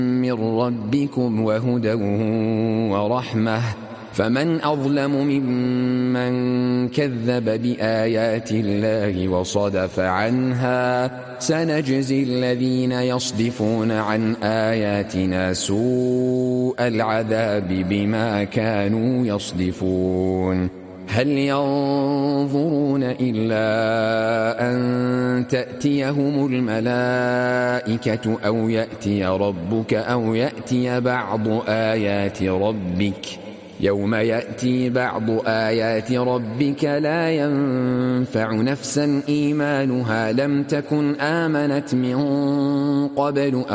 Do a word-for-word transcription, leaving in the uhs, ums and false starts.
من ربكم وهدى ورحمة فمن أظلم ممن كذب بآيات الله وصدف عنها سنجزي الذين يصدفون عن آياتنا سوء العذاب بما كانوا يصدفون هل ينظرون إلا أن تأتيهم الملائكة أو يأتي ربك أو يأتي بعض آيات ربك يوم يأتي بعض آيات ربك لا ينفع نفسا إيمانها لم تكن آمنت من قبل